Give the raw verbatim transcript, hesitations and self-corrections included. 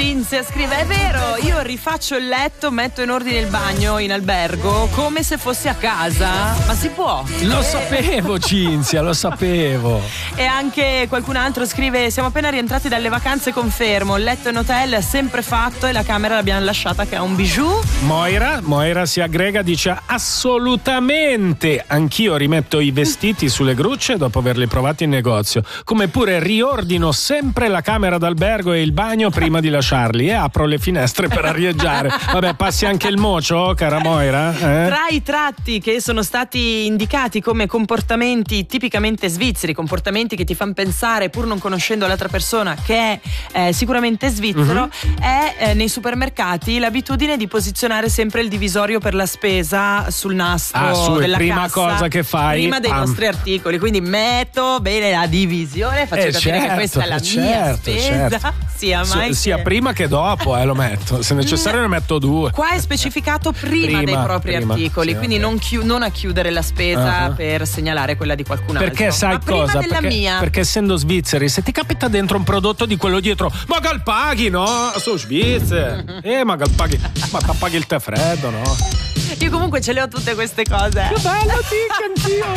Cinzia scrive: è vero, io rifaccio il letto, metto in ordine il bagno in albergo come se fossi a casa. Ma si può? Lo sapevo, Cinzia, lo sapevo. E anche qualcun altro scrive: siamo appena rientrati dalle vacanze, confermo, il letto in hotel è sempre fatto e la camera l'abbiamo lasciata che ha un bijou. Moira, Moira si aggrega, dice: assolutamente, anch'io rimetto i vestiti sulle grucce dopo averli provati in negozio, come pure riordino sempre la camera d'albergo e il bagno prima di lasciarli e apro le finestre per arieggiare. Vabbè, passi anche il mocio, cara Moira? Eh? Tra i tratti che sono stati indicati come comportamenti tipicamente svizzeri, comportamenti che ti fanno pensare, pur non conoscendo l'altra persona, che è eh, sicuramente svizzero, mm-hmm. è eh, nei supermercati l'abitudine di posizionare sempre il divisorio per la spesa sul nastro ah, su, della prima cassa, cosa che fai prima dei pam. nostri articoli, quindi metto bene la divisione, faccio eh, capire certo, che questa è la certo, mia spesa, certo. sia mai S- sia che... prima che dopo eh, lo metto, se necessario ne metto due. Qua è specificato prima, prima dei propri prima, articoli, sì, quindi okay. non, chi- non a chiudere la spesa uh-huh. per segnalare quella di qualcun altro. Perché sai ma prima cosa? della Perché, mia. perché essendo svizzeri, se ti capita dentro un prodotto di quello dietro, ma che paghi, no? Sono svizzeri. eh, ma che paghi, ma che paghi il tè freddo, no? Io comunque ce le ho tutte queste cose. Che bello, tic, anch'io.